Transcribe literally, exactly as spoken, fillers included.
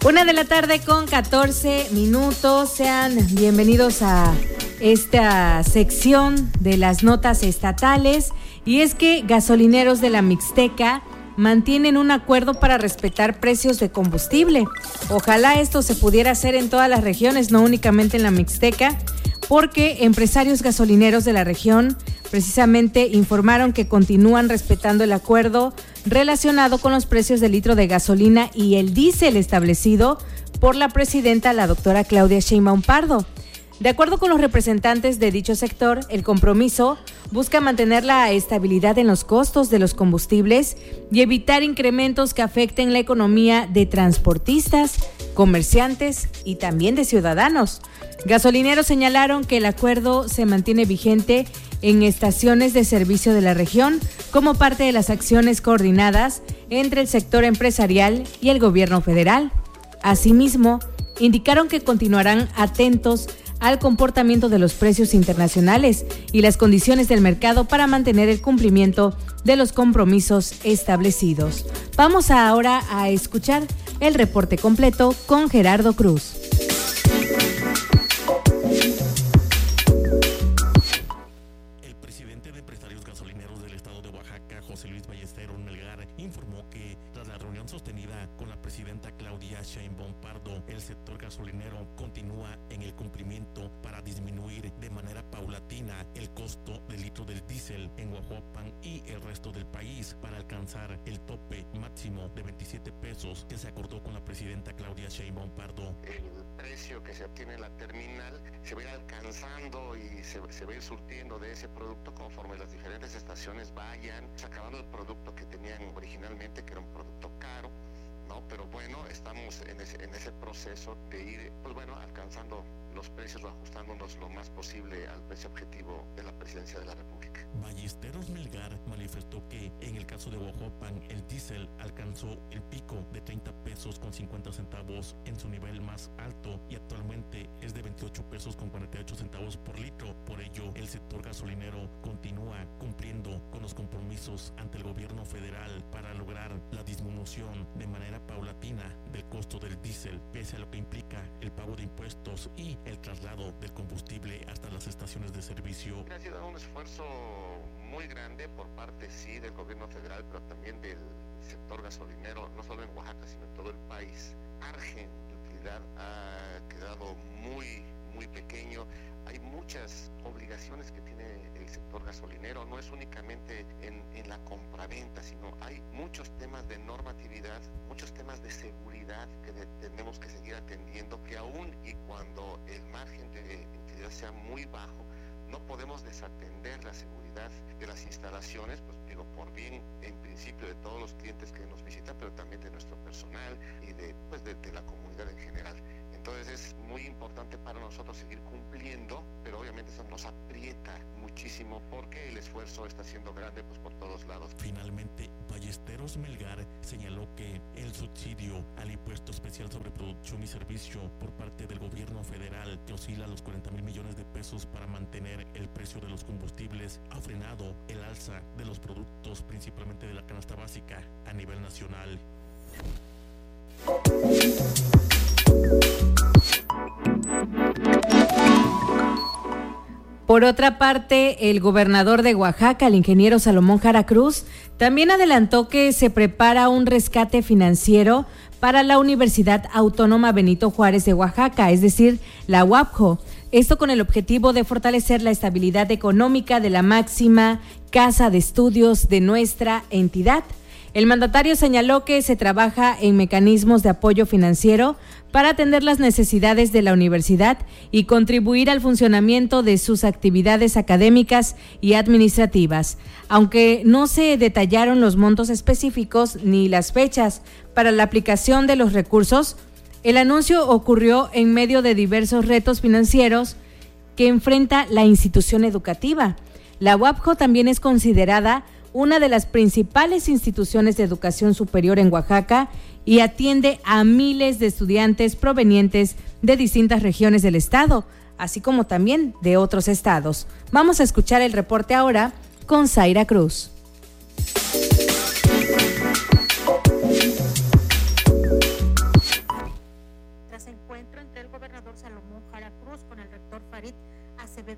Una de la tarde con catorce minutos. Sean bienvenidos a esta sección de las notas estatales. Y es que gasolineros de la Mixteca mantienen un acuerdo para respetar precios de combustible. Ojalá esto se pudiera hacer en todas las regiones, no únicamente en la Mixteca, porque empresarios gasolineros de la región precisamente informaron que continúan respetando el acuerdo relacionado con los precios del litro de gasolina y el diésel establecido por la presidenta, la doctora Claudia Sheinbaum Pardo. De acuerdo con los representantes de dicho sector, el compromiso busca mantener la estabilidad en los costos de los combustibles y evitar incrementos que afecten la economía de transportistas, comerciantes y también de ciudadanos. Gasolineros señalaron que el acuerdo se mantiene vigente en estaciones de servicio de la región como parte de las acciones coordinadas entre el sector empresarial y el gobierno federal. Asimismo, indicaron que continuarán atentos al comportamiento de los precios internacionales y las condiciones del mercado para mantener el cumplimiento de los compromisos establecidos. Vamos ahora a escuchar el reporte completo con Gerardo Cruz. El presidente de empresarios gasolineros del estado de Oaxaca, José Luis Ballesteros Melgar, informó que tras la reunión sostenida con la presidenta Claudia Sheinbaum Pardo, el sector gasolinero continúa en el cumplimiento para disminuir de manera paulatina el costo del litro del diésel en Oaxaca y el resto del país para alcanzar el tope máximo de veintisiete pesos que se acordó con la presidenta Claudia Sheinbaum Pardo. El precio que se obtiene en la terminal se va a ir alcanzando y se, se va a ir surtiendo de ese producto conforme las diferentes estaciones vayan acabando el producto que tenían originalmente, que era un producto caro, ¿no? Pero bueno, estamos en ese, en ese proceso de ir, pues bueno, alcanzando los precios o ajustándonos lo más posible al precio objetivo de la presidencia de la República. Ballesteros Melgar manifestó que en el caso de Oaxaca el diésel alcanzó el pico de treinta pesos con cincuenta centavos en su nivel más alto y actualmente es de veintiocho pesos con cuarenta y ocho centavos por litro. Por ello, el sector gasolinero continúa cumpliendo con los compromisos ante el gobierno federal para lograr la disminución de manera paulatina del costo del diésel, pese a lo que implica el pago de impuestos y el traslado del combustible hasta las estaciones de servicio. Ha sido un esfuerzo muy grande por parte, sí, del gobierno federal, pero también del sector gasolinero, no solo en Oaxaca, sino en todo el país. Margen de utilidad ha quedado muy, muy pequeño. Hay muchas obligaciones que tiene el sector gasolinero, no es únicamente en, en la compraventa, sino hay muchos temas de normatividad, muchos temas de seguridad que de, tenemos que seguir atendiendo, que aún y cuando el margen de utilidad sea muy bajo, no podemos desatender la seguridad de las instalaciones, pues digo, por bien en principio de todos los clientes que nos visitan, pero también de nuestro personal y de, pues de, de la comunidad en general. Entonces es muy importante para nosotros seguir cumpliendo, pero obviamente eso nos aprieta muchísimo porque el esfuerzo está siendo grande pues por todos lados. Finalmente, Ballesteros Melgar señaló que el subsidio al impuesto especial sobre producción y servicio por parte del gobierno federal, que oscila a los cuarenta mil millones de pesos para mantener el precio de los combustibles, ha frenado el alza de los productos, principalmente de la canasta básica, a nivel nacional. Por otra parte, el gobernador de Oaxaca, el ingeniero Salomón Jara Cruz, también adelantó que se prepara un rescate financiero para la Universidad Autónoma Benito Juárez de Oaxaca, es decir, la U A B J O. Esto con el objetivo de fortalecer la estabilidad económica de la máxima casa de estudios de nuestra entidad. El mandatario señaló que se trabaja en mecanismos de apoyo financiero para atender las necesidades de la universidad y contribuir al funcionamiento de sus actividades académicas y administrativas. Aunque no se detallaron los montos específicos ni las fechas para la aplicación de los recursos, el anuncio ocurrió en medio de diversos retos financieros que enfrenta la institución educativa. La U A B J O también es considerada una de las principales instituciones de educación superior en Oaxaca y atiende a miles de estudiantes provenientes de distintas regiones del estado, así como también de otros estados. Vamos a escuchar el reporte ahora con Zaira Cruz. entre el gobernador Salomón Jara Cruz con el rector Farid Acevedo